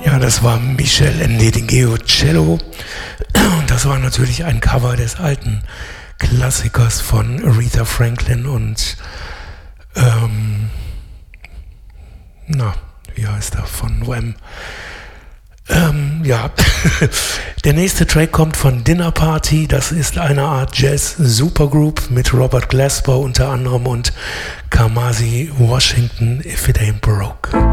Ja, das war Michel Ndedingeo Cello und das war natürlich ein Cover des alten Klassikers von Aretha Franklin und wie heißt er, von Wham. Ja, der nächste Track kommt von Dinner Party, das ist eine Art Jazz-Supergroup mit Robert Glasper unter anderem und Kamasi Washington, If It Ain't Broke.